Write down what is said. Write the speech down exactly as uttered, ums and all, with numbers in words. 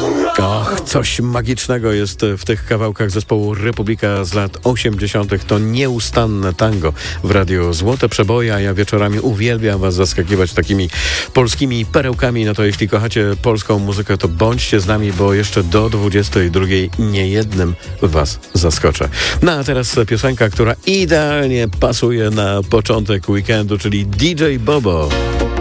Och, coś magicznego jest w tych kawałkach zespołu Republika z lat osiemdziesiątych. To nieustanne tango w radiu Złote Przeboje, a ja wieczorami uwielbiam was zaskakiwać takimi polskimi perełkami. No to jeśli kochacie polską muzykę, to bądźcie z nami, bo jeszcze do dwudziestej drugiej niejednym was zaskoczę. No a teraz piosenka, która idealnie pasuje na początek weekendu, czyli D J Bobo.